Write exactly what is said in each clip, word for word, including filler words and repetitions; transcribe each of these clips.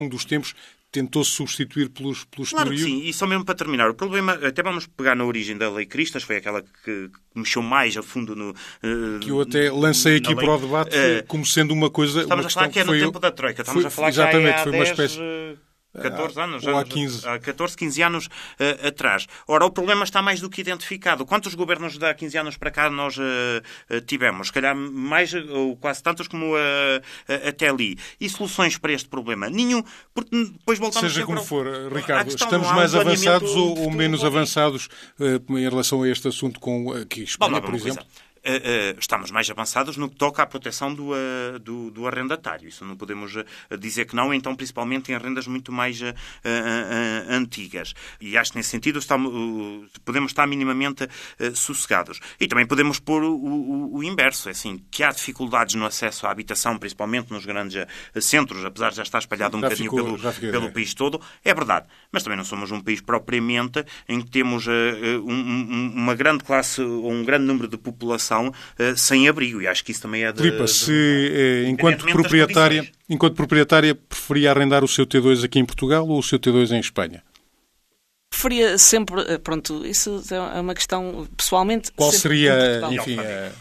um dos tempos tentou-se substituir pelos, pelos Claro senhorios. que sim, e só mesmo para terminar, o problema, até vamos pegar na origem da Lei Cristas, foi aquela que mexeu mais a fundo no... Uh, que eu até lancei aqui para o debate uh, como sendo uma coisa... Estamos uma a falar que é no tempo eu, da Troika, estamos foi, a falar exatamente, que há foi dez, uma espécie... catorze anos, ou há quinze. Há catorze, quinze anos uh, atrás. Ora, o problema está mais do que identificado. Quantos governos de há quinze anos para cá nós uh, uh, tivemos? Se calhar mais, ou quase tantos como uh, uh, até ali. E soluções para este problema? Nenhum. Porque depois voltamos Seja como ao... for, Ricardo, questão, estamos um mais avançados ou, ou de menos avançados uh, em relação a este assunto com aqui Espanha, Bom, por exemplo? Coisa. Uh, uh, estamos mais avançados no que toca à proteção do, uh, do, do arrendatário. Isso não podemos uh, dizer que não, então principalmente em rendas muito mais uh, uh, uh, antigas. E acho que nesse sentido estamos, uh, podemos estar minimamente uh, sossegados. E também podemos pôr o, o, o inverso, é assim, que há dificuldades no acesso à habitação, principalmente nos grandes uh, centros, apesar de já estar espalhado um já bocadinho ficou, pelo, fiquei, pelo é. país todo. É verdade. Mas também não somos um país propriamente em que temos uh, um, um, uma grande classe ou um grande número de população Uh, sem abrigo, e acho que isso também é de... Filipa, se de, eh, enquanto, proprietária, enquanto proprietária preferia arrendar o seu T dois aqui em Portugal ou o seu T dois em Espanha? Preferia sempre... Pronto, isso é uma questão, pessoalmente... Qual seria, em enfim... A...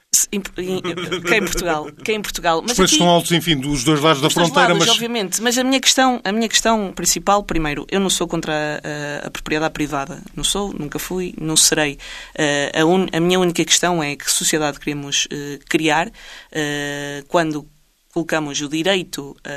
Que é em Portugal. Que é em Portugal. Mas Os preços aqui, estão altos, enfim, dos dois lados da fronteira, lados, mas... obviamente. Mas a minha questão, a minha questão principal, primeiro, eu não sou contra a, a propriedade privada. Não sou, nunca fui, não serei. Uh, a, un, a minha única questão é que sociedade queremos uh, criar uh, quando colocamos o direito uh,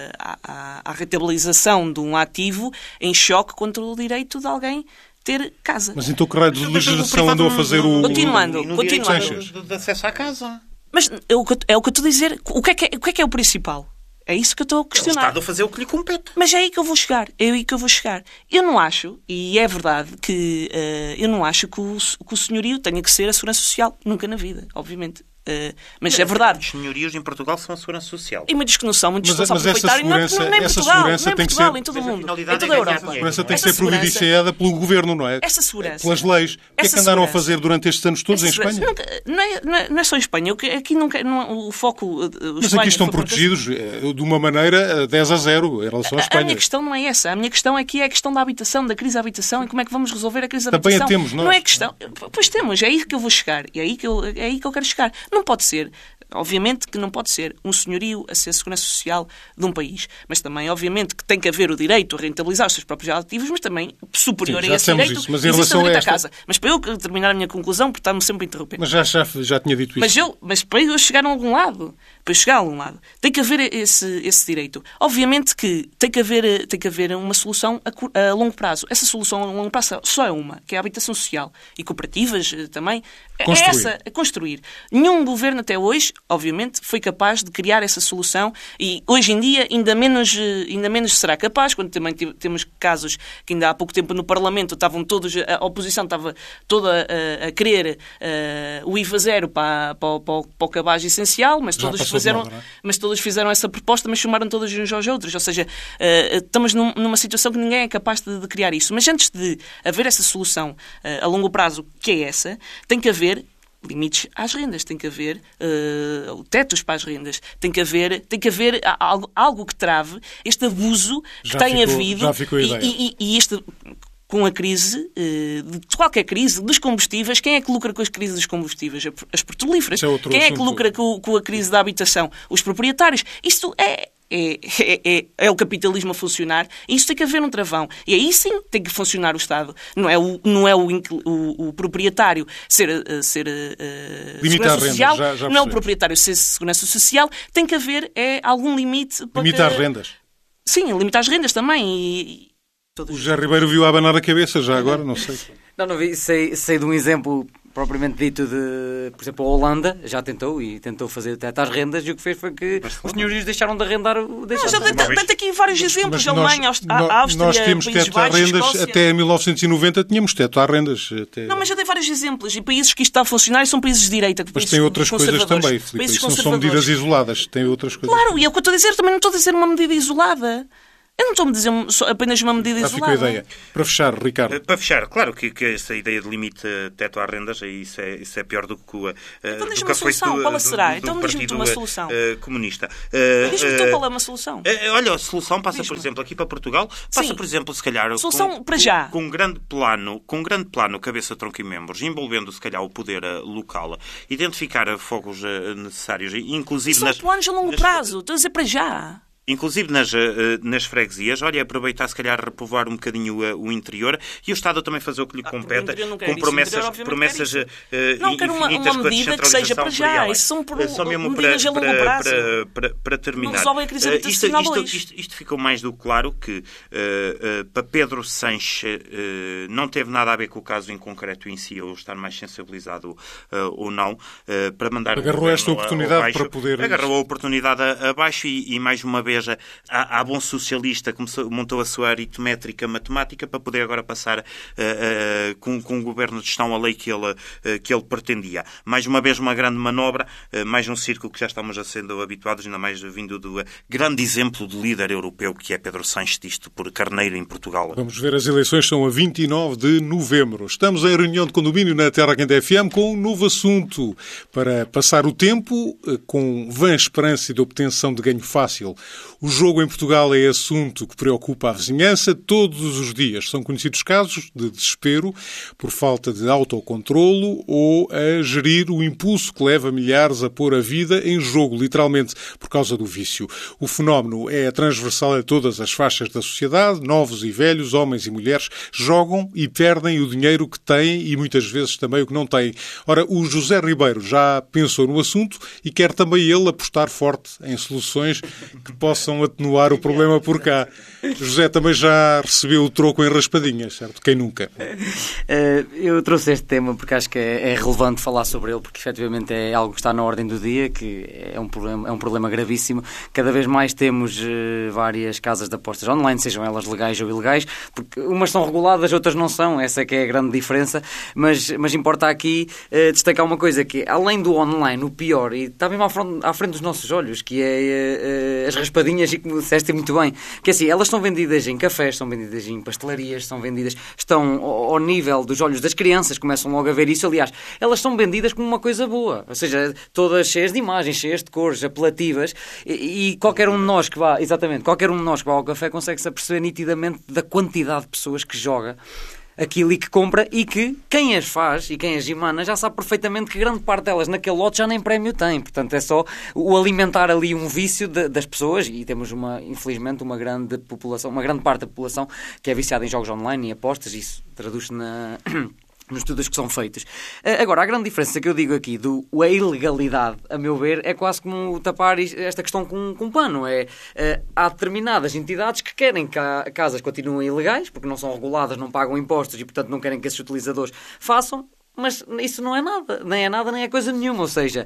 à, à rentabilização de um ativo em choque contra o direito de alguém ter casa. Mas então que raio de legislação andou a fazer o... Continuando, no continuando. De, de acesso à casa. Mas é o que eu estou a dizer. O que é que é o, que é, que é o principal? É isso que eu estou a questionar. É o Estado a fazer o que lhe compete. Mas é aí que eu vou chegar. É aí que eu vou chegar. Eu não acho, e é verdade, que uh, eu não acho que o, que o senhorio tenha que ser a segurança social. Nunca na vida, obviamente. Uh, mas é verdade. Os senhorios em Portugal são a segurança social. E muitos que não são, muitos mas, são mas essa segurança, não, não, essa Portugal, segurança tem em Portugal, que ser... em todo o mundo, em toda a Europa. Essa segurança tem que ser providenciada pelo governo, não é? Essa segurança. Pelas leis. O que é que andaram a fazer durante estes anos todos em Espanha? Nunca, não, é, não, é, não é só em Espanha. Aqui nunca, não, o foco... Os mas aqui estão protegidos de uma maneira dez a zero em relação à Espanha. A minha questão não é essa. A minha questão aqui é a questão da habitação, da crise da habitação e como é que vamos resolver a crise da Também habitação. Também a temos, nós. Não é questão... Pois temos. É aí que eu vou chegar. É aí que eu, é aí que eu quero chegar. Não pode ser... Obviamente que não pode ser um senhorio a ser a segurança social de um país. Mas também, obviamente, que tem que haver o direito a rentabilizar os seus próprios ativos, mas também superior Sim, a esse direito isso, mas em relação a esta... à casa. Mas para eu terminar a minha conclusão, porque está-me sempre a interromper. Mas já, já, já tinha dito isso. Mas, eu, mas para eu chegar a algum lado, para eu chegar a algum lado, tem que haver esse, esse direito. Obviamente que tem que haver, tem que haver uma solução a, a longo prazo. Essa solução a longo prazo só é uma, que é a habitação social. E cooperativas também. Construir. É essa, a construir. Nenhum governo até hoje, obviamente, foi capaz de criar essa solução e hoje em dia ainda menos, ainda menos será capaz, quando também temos casos que ainda há pouco tempo no Parlamento estavam todos, a oposição estava toda a, a querer uh, o I V A zero para, para, para, para o cabaz essencial, mas todos, fizeram, mal, é? mas todos fizeram essa proposta, mas chamaram todos uns aos outros. Ou seja, uh, estamos num, numa situação que ninguém é capaz de, de criar isso. Mas antes de haver essa solução uh, a longo prazo, que é essa, tem que haver limites às rendas, tem que haver uh, tetos para as rendas, tem que haver, tem que haver algo, algo que trave este abuso que já tem ficou, havido já ficou a e, ideia. e, e este... Com a crise, de qualquer crise, dos combustíveis, quem é que lucra com as crises dos combustíveis? As petrolíferas. É quem é que lucra com, com a crise da habitação? Os proprietários. Isto é... É, é, é, é o capitalismo a funcionar e isso tem que haver um travão. E aí sim tem que funcionar o Estado. Não é o, não é o, o, o proprietário ser, ser uh, segurança social, já, já não é o proprietário ser segurança social. Tem que haver é, algum limite para limitar que... as rendas. Sim, limitar as rendas também. E... O José Ribeiro viu a abanar a cabeça já agora, não sei. Não, não vi. Sei, sei de um exemplo propriamente dito de, por exemplo, a Holanda já tentou e tentou fazer teto às rendas e o que fez foi que os senhorios deixaram de arrendar. Deixaram mas eu dei aqui vários exemplos. A Alemanha, a Áustria, nós temos Países teto às Baixos, rendas Escócia. até mil novecentos e noventa tínhamos teto às rendas. Até... Não, mas eu dei vários exemplos. E países que isto está a funcionar são países de direita. Mas tem outras coisas também, Filipe. Isso não são medidas isoladas. Tem outras coisas. Claro, e é o que eu estou a dizer. Também não estou a dizer uma medida isolada. Eu não estou a dizer apenas uma medida Já isolada. ficou a ideia. Para fechar, Ricardo. Para fechar, claro que, que essa ideia de limite teto às rendas, isso é, isso é pior do que o Então diz-me uma solução, qual será? Então diz-me uma solução. Comunista. Diz-me tu qual é uma solução. Olha, a solução passa, por exemplo, aqui para Portugal, passa, Sim. por exemplo, se calhar... Solução com, para já. Com, com um grande plano, com um grande plano, cabeça, tronco e membros, envolvendo, se calhar, o poder local, identificar fogos necessários, inclusive... São nas, planos a longo nas, prazo, estou a dizer para já. Inclusive nas, nas freguesias, olha, aproveitar se calhar repovoar um bocadinho o interior e o Estado também fazer o que lhe ah, compete, com isso. promessas, Interior, promessas uh, não quero uma, uma medida que seja para já. Isso são por, Só mesmo medidas para, a longo prazo. Para, para, para terminar. Não resolvem a crise habitacional uh, isto, isto, isto, isto ficou mais do que claro que uh, uh, para Pedro Sanches uh, não teve nada a ver com o caso em concreto em si, ou estar mais sensibilizado uh, ou não, uh, para mandar agarrou o esta oportunidade abaixo, para poder... Agarrou a oportunidade abaixo e, e mais uma vez... A, a bom socialista começou, montou a sua aritmétrica matemática para poder agora passar uh, uh, com, com o governo de gestão a lei que ele, uh, que ele pretendia. Mais uma vez uma grande manobra, uh, mais um círculo que já estamos a sendo habituados, ainda mais vindo do uh, grande exemplo de líder europeu que é Pedro Sanches, disto por Carneiro em Portugal. Vamos ver, as eleições são a vinte e nove de novembro. Estamos em reunião de condomínio na Terra Quente F M com um novo assunto para passar o tempo uh, com vã esperança de obtenção de ganho fácil. O jogo em Portugal é assunto que preocupa a vizinhança todos os dias. São conhecidos casos de desespero por falta de autocontrolo ou a gerir o impulso que leva milhares a pôr a vida em jogo, literalmente, por causa do vício. O fenómeno é transversal a todas as faixas da sociedade. Novos e velhos, homens e mulheres, jogam e perdem o dinheiro que têm e muitas vezes também o que não têm. Ora, o José Ribeiro já pensou no assunto e quer também ele apostar forte em soluções que possam atenuar o problema por cá. José também já recebeu o troco em raspadinhas, certo? Quem nunca? Eu trouxe este tema porque acho que é relevante falar sobre ele, porque efetivamente é algo que está na ordem do dia, que é um problema, é um problema gravíssimo. Cada vez mais temos várias casas de apostas online, sejam elas legais ou ilegais, porque umas são reguladas, outras não são. Essa é que é a grande diferença. Mas, mas importa aqui destacar uma coisa, que além do online, o pior, e está mesmo à frente, à frente dos nossos olhos, que é as raspadinhas, e como disseste muito bem, que assim, elas são vendidas em cafés, são vendidas em pastelarias, são vendidas, estão ao nível dos olhos das crianças, começam logo a ver isso. Aliás, elas são vendidas como uma coisa boa, ou seja, todas cheias de imagens, cheias de cores, apelativas, e, e qualquer um de nós que vá, exatamente, qualquer um de nós que vá ao café consegue-se aperceber nitidamente da quantidade de pessoas que joga aquilo e que compra, e que quem as faz e quem as emana já sabe perfeitamente que grande parte delas naquele lote já nem prémio tem. Portanto, é só o alimentar ali um vício de, das pessoas, e temos, uma, infelizmente, uma grande população, uma grande parte da população que é viciada em jogos online e apostas, e isso traduz-se na... nos estudos que são feitos. Agora, a grande diferença que eu digo aqui do a ilegalidade, a meu ver, é quase como tapar esta questão com, com um pano. É, há determinadas entidades que querem que a casas continuem ilegais, porque não são reguladas, não pagam impostos e, portanto, não querem que esses utilizadores façam. Mas isso não é nada, nem é nada, nem é coisa nenhuma. Ou seja,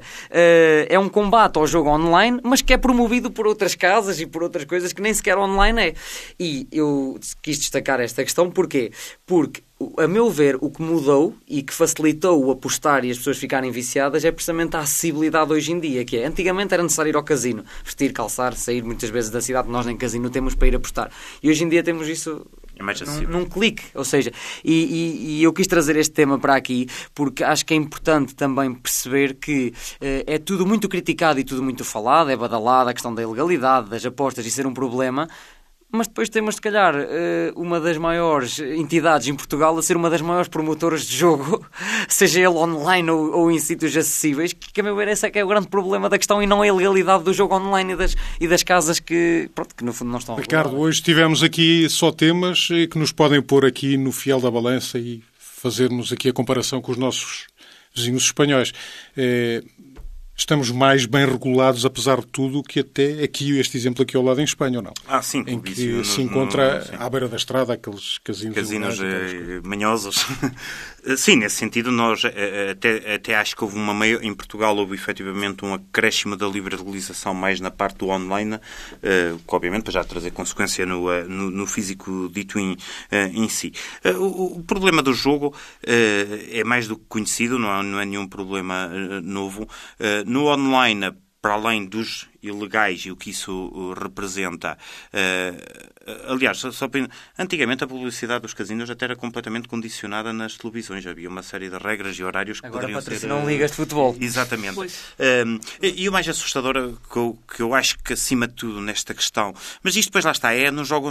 é um combate ao jogo online, mas que é promovido por outras casas e por outras coisas que nem sequer online é. E eu quis destacar esta questão, porquê? Porque, a meu ver, o que mudou e que facilitou o apostar e as pessoas ficarem viciadas é precisamente a acessibilidade hoje em dia, que é, antigamente era necessário ir ao casino, vestir, calçar, sair muitas vezes da cidade, nós nem casino temos para ir apostar. E hoje em dia temos isso... É mais num, num clique, ou seja, e, e, e eu quis trazer este tema para aqui porque acho que é importante também perceber que eh, é tudo muito criticado e tudo muito falado, é badalado a questão da ilegalidade, das apostas e ser um problema, mas depois temos, se calhar, uma das maiores entidades em Portugal a ser uma das maiores promotoras de jogo, seja ele online ou, ou em sítios acessíveis, que, a meu ver, esse é que é o grande problema da questão, e não a ilegalidade do jogo online e das, e das casas que, pronto, que, no fundo, não estão Ricardo, reguladas. hoje tivemos aqui só temas que nos podem pôr aqui no fiel da balança e fazermos aqui a comparação com os nossos vizinhos espanhóis. É... Estamos mais bem regulados, apesar de tudo, que até aqui, este exemplo aqui ao lado em Espanha, ou não? Ah, sim. Em que no, se encontra no, à beira da estrada aqueles casinos... Casinos eh, manhosos. Sim, nesse sentido, nós até, até acho que houve uma maior... Em Portugal houve efetivamente um acréscimo da liberalização mais na parte do online, eh, que obviamente para já trazer consequência no, no, no físico dito em, em si. O, o problema do jogo eh, é mais do que conhecido, não é, não é nenhum problema eh, novo. Eh, No online, para além dos ilegais e o que isso representa, Aliás, só para... antigamente a publicidade dos casinos até era completamente condicionada nas televisões. Havia uma série de regras e horários que Agora poderiam ser... patrocinam ligas de futebol. Exatamente. Um, e, e o mais assustador que eu, que eu acho que acima de tudo nesta questão, mas isto depois lá está, é nos jogos